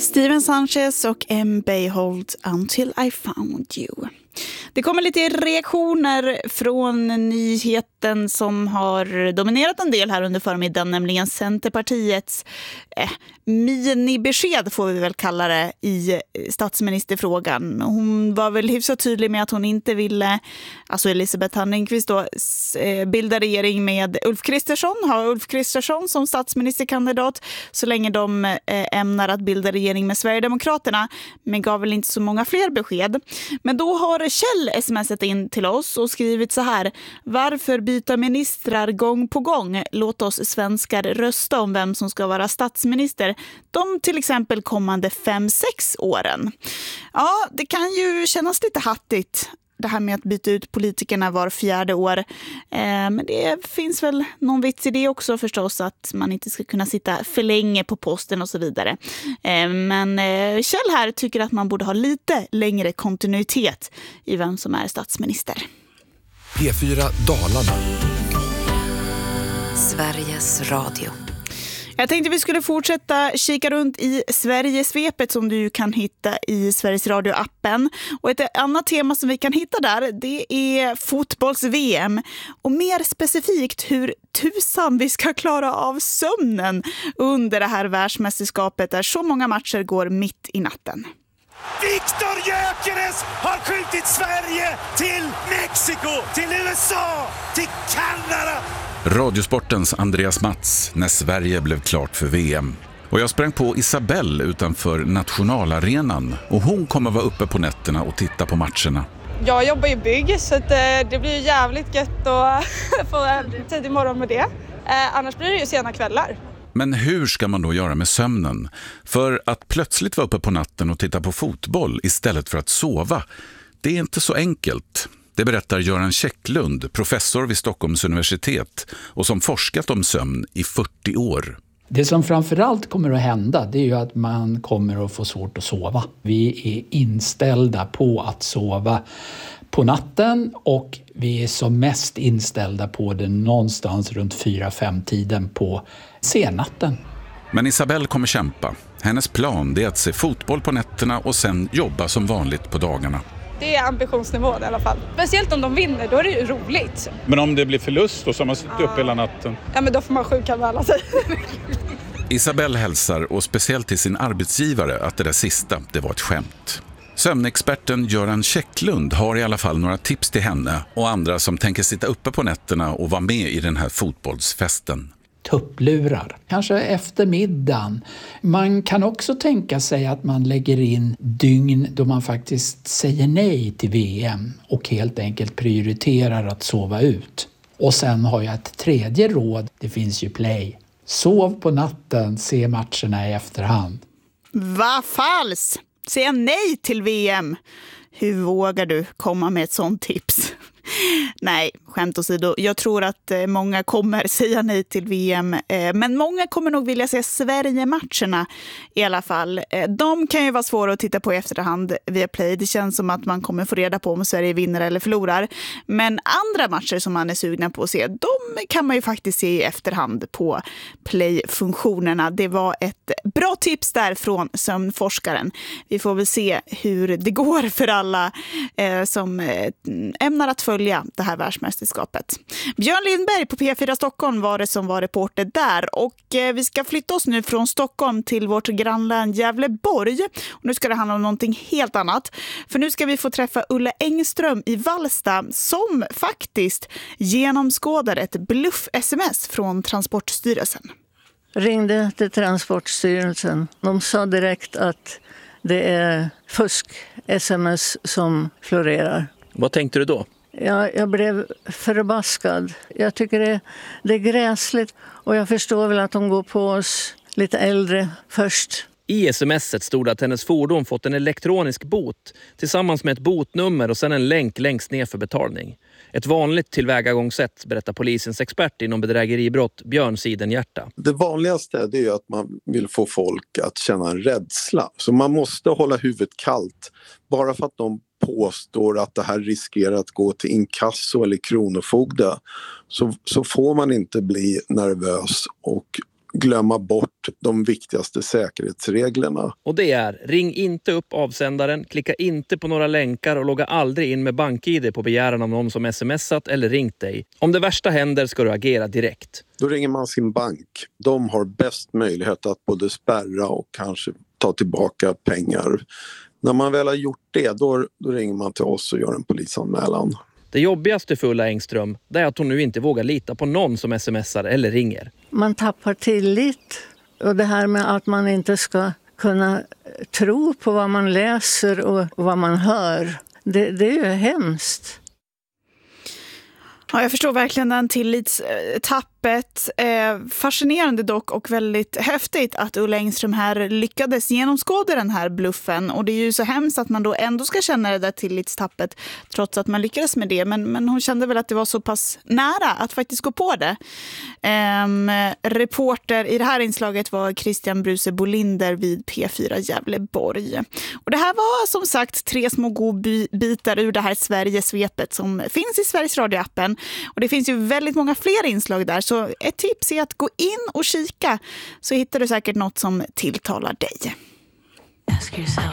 Steven Sanchez och M. Bayhold, Until I Found You. Det kommer lite reaktioner från nyheten som har dominerat en del här under förmiddagen, nämligen Centerpartiets minibesked får vi väl kalla det i statsministerfrågan. Hon var väl hyfsat tydlig med att hon inte ville, alltså Elisabeth Hanningqvist då, bilda regering med Ulf Kristersson, ha Ulf Kristersson som statsministerkandidat så länge de ämnar att bilda regering med Sverigedemokraterna, men gav väl inte så många fler besked. Men då har Kjell smsat in till oss och skrivit så här: varför byta ministrar gång på gång? Låt oss svenskar rösta om vem som ska vara statsminister de till exempel kommande 5-6 åren. Ja, det kan ju kännas lite hattigt det här med att byta ut politikerna var 4:e år. Men det finns väl någon vits i det också förstås, att man inte ska kunna sitta för länge på posten och så vidare. Men Kjell här tycker att man borde ha lite längre kontinuitet i vem som är statsminister. P4 Dalarna. Sveriges Radio. Jag tänkte vi skulle fortsätta kika runt i Sverigesvepet som du kan hitta i Sveriges Radio-appen. Och ett annat tema som vi kan hitta där, det är fotbolls-VM. Och mer specifikt hur tusan vi ska klara av sömnen under det här världsmästerskapet där så många matcher går mitt i natten. Viktor Gyökeres har skjutit Sverige till Mexiko, till USA, till Kanada. Radiosportens Andreas Mats när Sverige blev klart för VM. Och jag sprang på Isabelle utanför nationalarenan och hon kommer vara uppe på nätterna och titta på matcherna. Jag jobbar i bygg så att det blir jävligt gött att få tid imorgon med det. Annars blir det ju sena kvällar. Men hur ska man då göra med sömnen? För att plötsligt vara uppe på natten och titta på fotboll istället för att sova, det är inte så enkelt. Det berättar Göran Käcklund, professor vid Stockholms universitet och som forskat om sömn i 40 år. Det som framförallt kommer att hända, det är ju att man kommer att få svårt att sova. Vi är inställda på att sova på natten och vi är som mest inställda på det någonstans runt 4-5 tiden på sennatten. Men Isabelle kommer kämpa. Hennes plan är att se fotboll på nätterna och sen jobba som vanligt på dagarna. Det är ambitionsnivån i alla fall. Speciellt om de vinner, då är det ju roligt. Men om det blir förlust då, så har man suttit upp hela natten? Ja, men då får man sjukanmäla sig. Isabelle hälsar och speciellt till sin arbetsgivare att det där sista, det var ett skämt. Sömnexperten Göran Käcklund har i alla fall några tips till henne och andra som tänker sitta uppe på nätterna och vara med i den här fotbollsfesten. Tupplurar, kanske efter middagen. Man kan också tänka sig att man lägger in dygn då man faktiskt säger nej till VM och helt enkelt prioriterar att sova ut. Och sen har jag ett tredje råd, det finns ju play. Sov på natten, se matcherna i efterhand. Vad falskt! Säga nej till VM. Hur vågar du komma med ett sånt tips? Nej, skämt åsido. Jag tror att många kommer säga nej till VM. Men många kommer nog vilja se Sverige-matcherna i alla fall. De kan ju vara svåra att titta på i efterhand via Play. Det känns som att man kommer få reda på om Sverige vinner eller förlorar. Men andra matcher som man är sugna på att se, de kan man ju faktiskt se i efterhand på Play-funktionerna. Det var ett bra tips där från sömnforskaren. Vi får väl se hur det går för alla som ämnar att följa det här världsmästerskapet. Björn Lindberg på P4 Stockholm var det som var reporter där och vi ska flytta oss nu från Stockholm till vårt grannlän Gävleborg och nu ska det handla om någonting helt annat för nu ska vi få träffa Ulla Engström i Vallsta som faktiskt genomskådar ett bluff-sms från Transportstyrelsen. Ringde till Transportstyrelsen. De sa direkt att det är fusk-sms som florerar. Vad tänkte du då? Jag blev förbaskad. Jag tycker det är gräsligt och jag förstår väl att de går på oss lite äldre först. I sms:et stod det att hennes fordon fått en elektronisk bot tillsammans med ett botnummer och sen en länk längst ner för betalning. Ett vanligt tillvägagångssätt, berättar polisens expert inom bedrägeribrott Björn Sidenhjärta. Det vanligaste är ju att man vill få folk att känna en rädsla. Så man måste hålla huvudet kallt. Bara för att de påstår att det här riskerar att gå till inkasso eller kronofogde så får man inte bli nervös och glömma bort de viktigaste säkerhetsreglerna. Och det är: ring inte upp avsändaren, klicka inte på några länkar och logga aldrig in med BankID på begäran av någon som smsat eller ringt dig. Om det värsta händer ska du agera direkt. Då ringer man sin bank. De har bäst möjlighet att både spärra och kanske ta tillbaka pengar. När man väl har gjort det, då ringer man till oss och gör en polisanmälan. Det jobbigaste för Ulla Engström är att hon nu inte vågar lita på någon som smsar eller ringer. Man tappar tillit. Och det här med att man inte ska kunna tro på vad man läser och vad man hör. Det är ju hemskt. Ja, jag förstår verkligen den tillitstappet. Fascinerande dock och väldigt häftigt att Ulla Engström här lyckades genomskåda den här bluffen. Och det är ju så hemskt att man då ändå ska känna det där tillitstappet trots att man lyckades med det. Men hon kände väl att det var så pass nära att faktiskt gå på det. Reporter i det här inslaget var Christian Bruse Bolinder vid P4 Gävleborg. Och det här var som sagt 3 små godbitar ur det här Sverigesvepet som finns i Sveriges radioappen. Och det finns ju väldigt många fler inslag där, så ett tips är att gå in och kika så hittar du säkert något som tilltalar dig.